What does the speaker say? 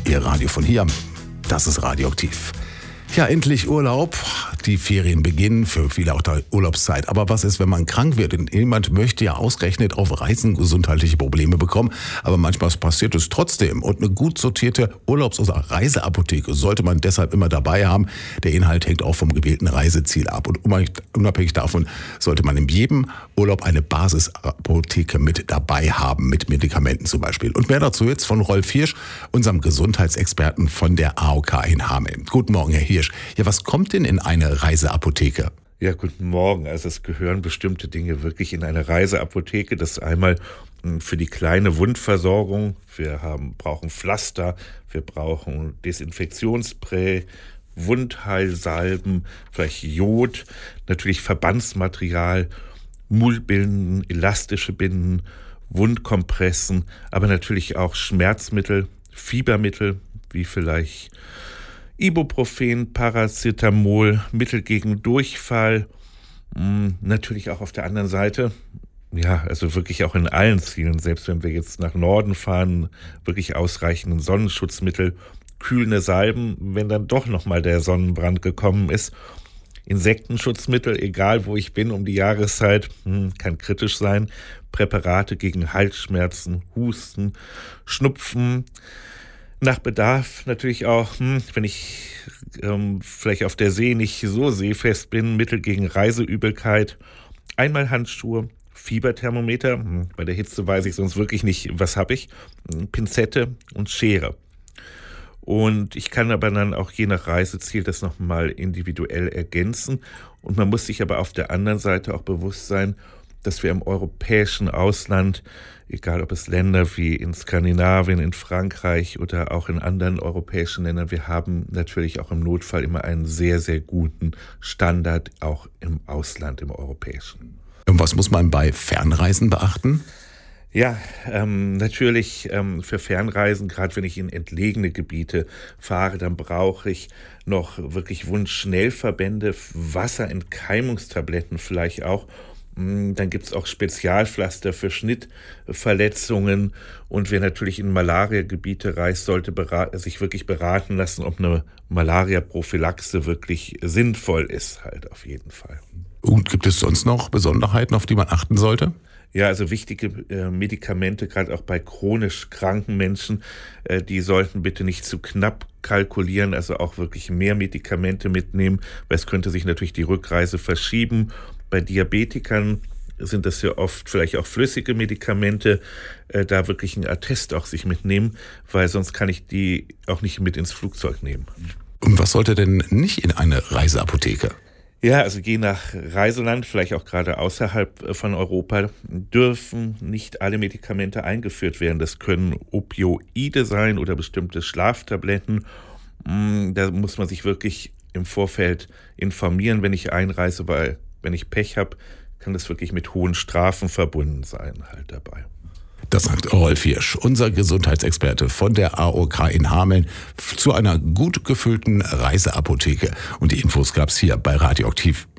Ihr Radio von hier. Das ist Radioaktiv. Ja, endlich Urlaub. Die Ferien beginnen, für viele auch die Urlaubszeit. Aber was ist, wenn man krank wird? Und jemand möchte ja ausgerechnet auf Reisen gesundheitliche Probleme bekommen. Aber manchmal passiert es trotzdem. Und eine gut sortierte Urlaubs- oder Reiseapotheke sollte man deshalb immer dabei haben. Der Inhalt hängt auch vom gewählten Reiseziel ab. Und unabhängig davon sollte man in jedem Urlaub eine Basisapotheke mit dabei haben, mit Medikamenten zum Beispiel. Und mehr dazu jetzt von Rolf Hirsch, unserem Gesundheitsexperten von der AOK in Hameln. Guten Morgen, Herr Hirsch. Ja, was kommt denn in eine Reiseapotheke? Ja, guten Morgen. Also es gehören bestimmte Dinge wirklich in eine Reiseapotheke. Das ist einmal für die kleine Wundversorgung. Wir brauchen Pflaster, wir brauchen Desinfektionsspray, Wundheilsalben, vielleicht Jod, natürlich Verbandsmaterial, Mullbinden, elastische Binden, Wundkompressen, aber natürlich auch Schmerzmittel, Fiebermittel, wie vielleicht Ibuprofen, Paracetamol, Mittel gegen Durchfall, natürlich auch auf der anderen Seite, ja, also wirklich auch in allen Zielen, selbst wenn wir jetzt nach Norden fahren, wirklich ausreichenden Sonnenschutzmittel, kühlende Salben, wenn dann doch nochmal der Sonnenbrand gekommen ist, Insektenschutzmittel, egal wo ich bin um die Jahreszeit, kann kritisch sein, Präparate gegen Halsschmerzen, Husten, Schnupfen, nach Bedarf natürlich auch, wenn ich vielleicht auf der See nicht so seefest bin, Mittel gegen Reiseübelkeit, einmal Handschuhe, Fieberthermometer, bei der Hitze weiß ich sonst wirklich nicht, was habe ich, Pinzette und Schere. Und ich kann aber dann auch je nach Reiseziel das nochmal individuell ergänzen. Und man muss sich aber auf der anderen Seite auch bewusst sein, dass wir im europäischen Ausland, egal ob es Länder wie in Skandinavien, in Frankreich oder auch in anderen europäischen Ländern, wir haben natürlich auch im Notfall immer einen sehr, sehr guten Standard, auch im Ausland, im europäischen. Und was muss man bei Fernreisen beachten? Ja, natürlich für Fernreisen, gerade wenn ich in entlegene Gebiete fahre, dann brauche ich noch wirklich Wundschnellverbände, Wasserentkeimungstabletten vielleicht auch. Dann gibt es auch Spezialpflaster für Schnittverletzungen. Und wer natürlich in Malaria-Gebiete reist, sollte sich wirklich beraten lassen, ob eine Malaria-Prophylaxe wirklich sinnvoll ist, halt auf jeden Fall. Und gibt es sonst noch Besonderheiten, auf die man achten sollte? Ja, also wichtige Medikamente, gerade auch bei chronisch kranken Menschen, die sollten bitte nicht zu knapp kalkulieren, also auch wirklich mehr Medikamente mitnehmen, weil es könnte sich natürlich die Rückreise verschieben. Bei Diabetikern sind das ja oft vielleicht auch flüssige Medikamente, da wirklich ein Attest auch sich mitnehmen, weil sonst kann ich die auch nicht mit ins Flugzeug nehmen. Und was sollte denn nicht in eine Reiseapotheke? Ja, also je nach Reiseland, vielleicht auch gerade außerhalb von Europa, dürfen nicht alle Medikamente eingeführt werden. Das können Opioide sein oder bestimmte Schlaftabletten. Da muss man sich wirklich im Vorfeld informieren, wenn ich einreise, weil wenn ich Pech habe, kann das wirklich mit hohen Strafen verbunden sein, halt dabei. Das sagt Rolf Hirsch, unser Gesundheitsexperte von der AOK in Hameln, zu einer gut gefüllten Reiseapotheke. Und die Infos gab's hier bei Radioaktiv.